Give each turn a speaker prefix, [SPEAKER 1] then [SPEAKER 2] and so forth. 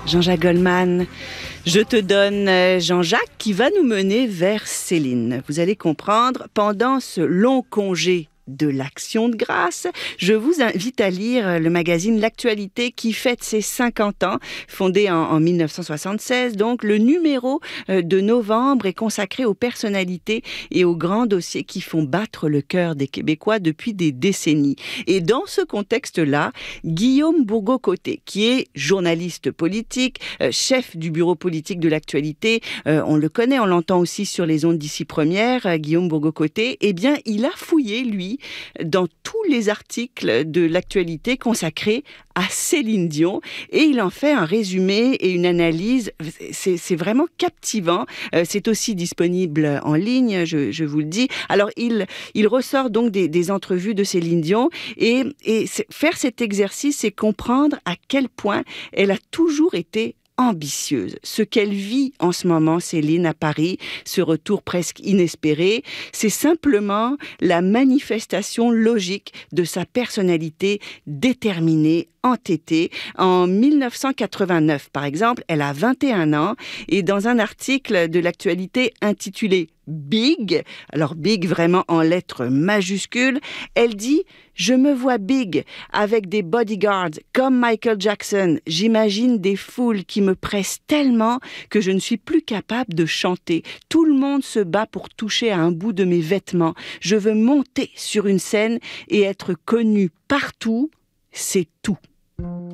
[SPEAKER 1] Jean-Jacques Goldman. Je te donne Jean-Jacques qui va nous mener vers Céline. Vous allez comprendre, pendant ce long congé de l'Action de grâce, je vous invite à lire le magazine L'Actualité qui fête ses 50 ans, fondé en 1976. Donc, le numéro de novembre est consacré aux personnalités et aux grands dossiers qui font battre le cœur des Québécois depuis des décennies. Et dans ce contexte-là, Guillaume Bourgault-Côté, qui est journaliste politique, chef du bureau politique de L'Actualité, on le connaît, on l'entend aussi sur les ondes d'ici première, Guillaume Bourgault-Côté, eh bien, il a fouillé, lui, dans tous les articles de l'actualité consacrés à Céline Dion et il en fait un résumé et une analyse. C'est vraiment captivant. C'est aussi disponible en ligne, je vous le dis. Alors, il ressort donc des entrevues de Céline Dion et faire cet exercice, c'est comprendre à quel point elle a toujours été ambitieuse. Ce qu'elle vit en ce moment, Céline, à Paris, ce retour presque inespéré, c'est simplement la manifestation logique de sa personnalité déterminée, entêtée. En 1989, par exemple, elle a 21 ans et dans un article de l'actualité intitulé Big, alors Big vraiment en lettres majuscules, elle dit « Je me vois big avec des bodyguards comme Michael Jackson. J'imagine des foules qui me pressent tellement que je ne suis plus capable de chanter. Tout le monde se bat pour toucher à un bout de mes vêtements. Je veux monter sur une scène et être connue partout. C'est tout. »